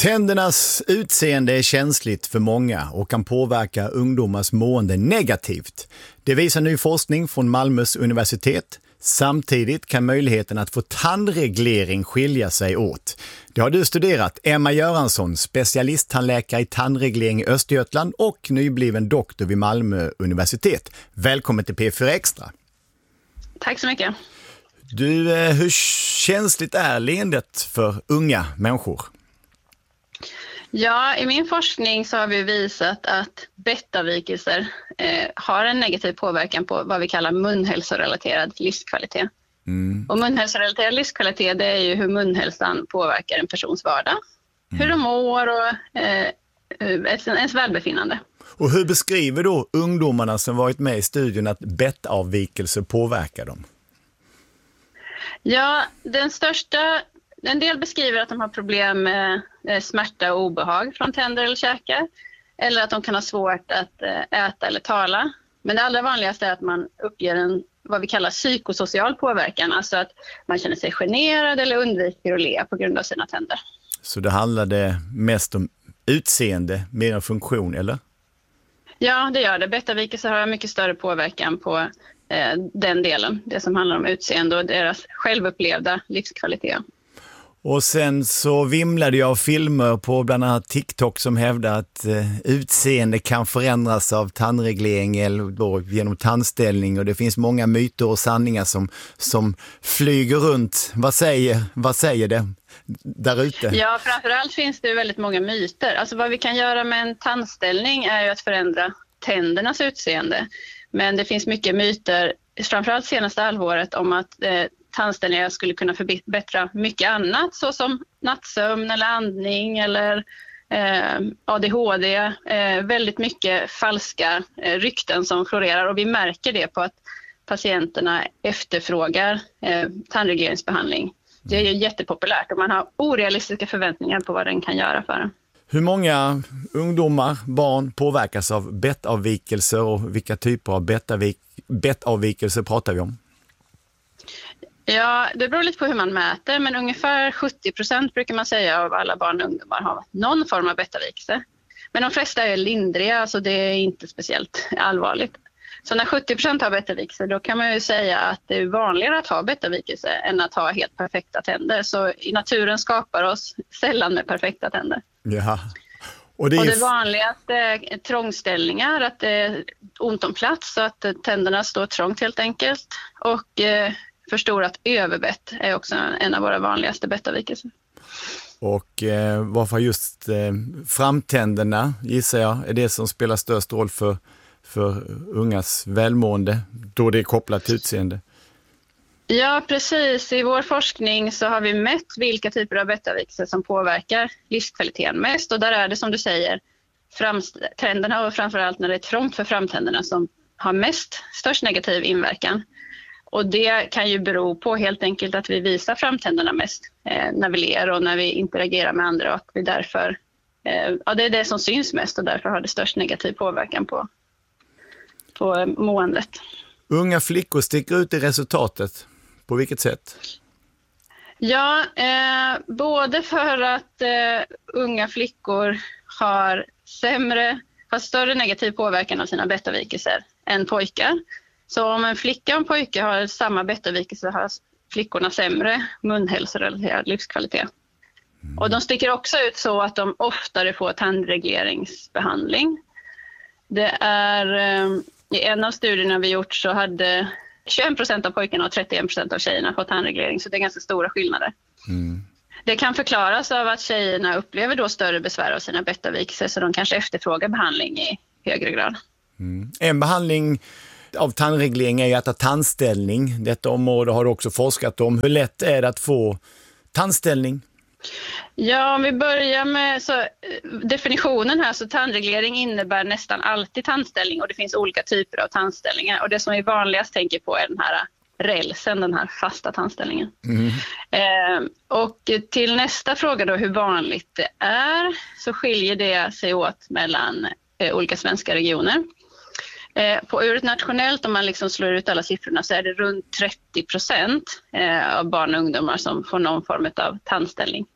Tändernas utseende är känsligt för många och kan påverka ungdomars mående negativt. Det visar ny forskning från Malmös universitet. Samtidigt kan möjligheten att få tandreglering skilja sig åt. Det har du studerat, Emma Göransson, specialisttandläkare i tandreglering i Östergötland och nybliven doktor vid Malmö universitet. Välkommen till P4 Extra. Tack så mycket. Du, hur känsligt är leendet för unga människor? Ja, i min forskning så har vi visat att betavikelser har en negativ påverkan på vad vi kallar munhälsorelaterad livskvalitet. Och munhälsorelaterad livskvalitet, det är ju hur munhälsan påverkar en persons vardag. Hur de mår och ens välbefinnande. Och hur beskriver då ungdomarna som varit med i studien att betavikelser påverkar dem? Ja, en del beskriver att de har problem med smärta och obehag från tänder eller käkar. Eller att de kan ha svårt att äta eller tala. Men det allra vanligaste är att man uppger vad vi kallar psykosocial påverkan. Alltså att man känner sig generad eller undviker att le på grund av sina tänder. Så det handlade mest om utseende, mer än funktion, eller? Ja, det gör det. Betavikelser har mycket större påverkan på den delen. Det som handlar om utseende och deras självupplevda livskvalitet. Och sen så vimlade jag av filmer på bland annat TikTok som hävdar att utseende kan förändras av tandreglering eller då genom tandställning. Och det finns många myter och sanningar som flyger runt. Vad säger det där ute? Ja, framförallt finns det väldigt många myter. Alltså vad vi kan göra med en tandställning är ju att förändra tändernas utseende. Men det finns mycket myter, framförallt senaste halvåret, om att tandställningar skulle kunna förbättra mycket annat såsom nattsömn eller andning eller ADHD. Väldigt mycket falska rykten som florerar och vi märker det på att patienterna efterfrågar tandregleringsbehandling. Det är ju jättepopulärt och man har orealistiska förväntningar på vad den kan göra för en. Hur många ungdomar, barn påverkas av betavikelser och vilka typer av betavikelser pratar vi om? Ja, det beror lite på hur man mäter, men ungefär 70% brukar man säga av alla barn och ungdomar har någon form av betavikelse. Men de flesta är lindriga, alltså det är inte speciellt allvarligt. Så när 70% har betavikelse, då kan man ju säga att det är vanligare att ha betavikelse än att ha helt perfekta tänder. Så i naturen skapar oss sällan med perfekta tänder. Ja. Och det vanligaste är trångställningar, att det är ont om plats så att tänderna står trångt helt enkelt. Och förstorat överbett är också en av våra vanligaste betavikelser. Och varför just framtänderna, gissar jag, är det som spelar störst roll för ungas välmående då det är kopplat till utseende? Ja, precis. I vår forskning så har vi mätt vilka typer av betavikelser som påverkar livskvaliteten mest. Och där är det som du säger, framtänderna och framförallt när det är trångt för framtänderna som har störst negativ inverkan. Och det kan ju bero på helt enkelt att vi visar framtänderna mest när vi ler och när vi interagerar med andra. Och vi därför, det är det som syns mest och därför har det störst negativ påverkan på måendet. Unga flickor sticker ut i resultatet. På vilket sätt? Ja, både för att unga flickor har större negativ påverkan av sina betavikelser än pojkar. Så om en flicka och en pojke har samma betavikelse har flickorna sämre munhälsorelaterad livskvalitet. Och de sticker också ut så att de oftare får tandregleringsbehandling. Det är i en av studierna vi gjort så hade 21% av pojkarna och 31% av tjejerna fått tandreglering, så det är ganska stora skillnader. Det kan förklaras av att tjejerna upplever då större besvär av sina betavikelser så de kanske efterfrågar behandling i högre grad. En behandling av tandreglering är ju att ha tandställning. Detta område har du också forskat om. Hur lätt är det att få tandställning? Ja, om vi börjar med definitionen här, så tandreglering innebär nästan alltid tandställning och det finns olika typer av tandställningar. Och det som vi vanligast tänker på är den här rälsen, den här fasta tandställningen. Och till nästa fråga då, hur vanligt det är, så skiljer det sig åt mellan olika svenska regioner. Ur ett nationellt, om man liksom slår ut alla siffrorna, så är det runt 30% av barn och ungdomar som får någon form av tandställning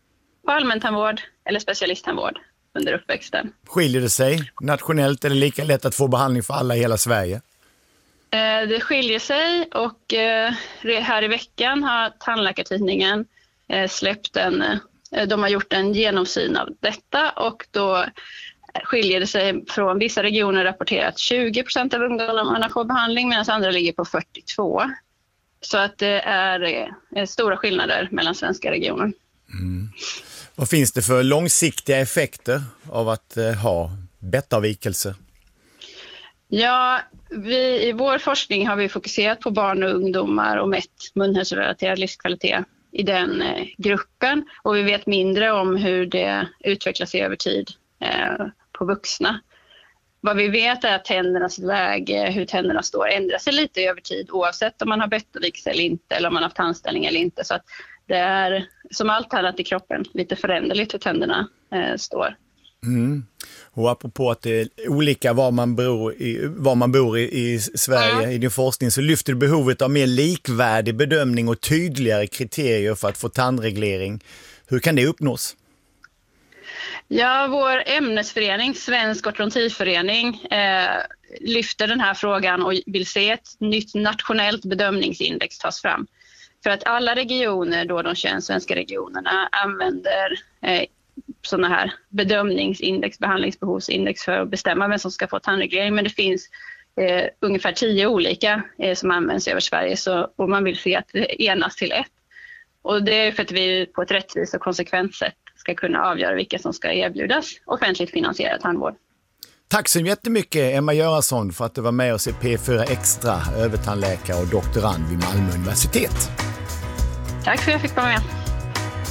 på allmäntandvård eller specialisttandvård under uppväxten. Skiljer det sig nationellt eller lika lätt att få behandling för alla i hela Sverige? Det skiljer sig och här i veckan har Tandläkartidningen släppt de har gjort en genomsyn av detta och då skiljer det sig från vissa regioner rapporterat 20% av ungdomarna får behandling medan andra ligger på 42%. Så att det är stora skillnader mellan svenska regioner. Mm. Vad finns det för långsiktiga effekter av att ha bettavvikelse? Ja, i vår forskning har vi fokuserat på barn och ungdomar och mätt munhälsorelaterad livskvalitet i den gruppen. Och vi vet mindre om hur det utvecklar sig över tid på vuxna. Vad vi vet är att tändernas läge, hur tänderna står, ändrar sig lite över tid oavsett om man har bettavvikelse eller inte eller om man har tandställning eller inte. Så att det är som allt annat i kroppen lite föränderligt hur tänderna står. Mm. Och apropå att det är olika var man bor i Sverige i din forskning så lyfter du behovet av mer likvärdig bedömning och tydligare kriterier för att få tandreglering. Hur kan det uppnås? Ja, vår ämnesförening, Svensk ortodontiförening, lyfter den här frågan och vill se ett nytt nationellt bedömningsindex tas fram. För att alla regioner, då de 21 svenska regionerna, använder sådana här bedömningsindex, behandlingsbehovsindex för att bestämma vem som ska få tandreglering. Men det finns ungefär 10 olika som används över Sverige och man vill se att det enas till ett. Och det är för att vi på ett rättvist och konsekvent sätt ska kunna avgöra vilka som ska erbjudas offentligt finansierad tandvård. Tack så jättemycket Emma Göransson för att du var med oss i P4 Extra, övertandläkare och doktorand vid Malmö universitet. Tack för att jag fick vara med.